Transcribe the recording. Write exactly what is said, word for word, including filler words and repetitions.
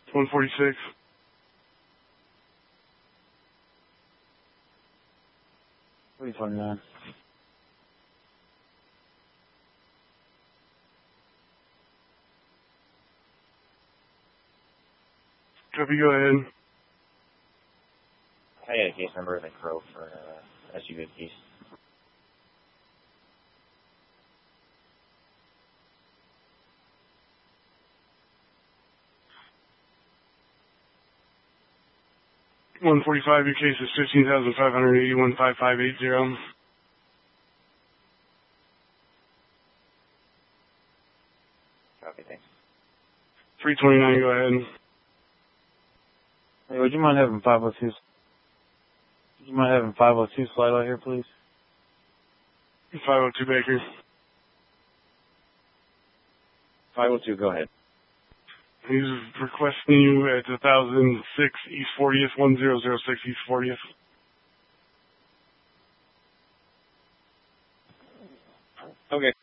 one forty-six. three twenty-nine. Copy, go ahead. I got a case number of the Crow for uh, S U V case. one forty-five, your case is fifteen thousand five hundred eighty-one, five five eight zero. Copy, thanks. three twenty-nine, go ahead. Hey, would you mind having five oh two? Would you mind having five oh two slide out here, please? five oh two Baker. five oh two, go ahead. He's requesting you at one thousand six East fortieth, one zero zero six East fortieth. Okay.